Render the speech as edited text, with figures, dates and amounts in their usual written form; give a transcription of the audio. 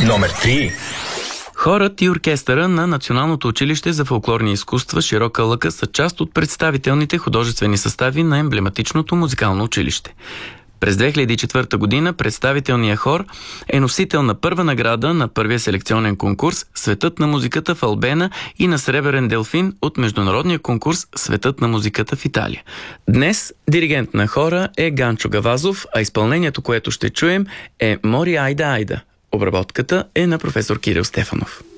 Номер 3. Хорът и оркестъра на Националното училище за фолклорни изкуства Широка лъка са част от представителните художествени състави на емблематичното музикално училище. През 2004 година представителният хор е носител на първа награда на първия селекционен конкурс Светът на музиката в Албена и на Сребърен делфин от международния конкурс Светът на музиката в Италия. Днес диригент на хора е Ганчо Гавазов, а изпълнението, което ще чуем, е Мори Айда Айда. Обработката е на професор Кирил Стефанов.